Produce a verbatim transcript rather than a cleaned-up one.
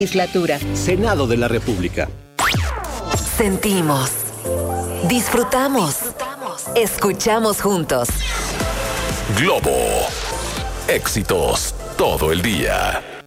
Legislatura. Senado de la República. Sentimos. Disfrutamos. Escuchamos juntos. Globo. Éxitos todo el día.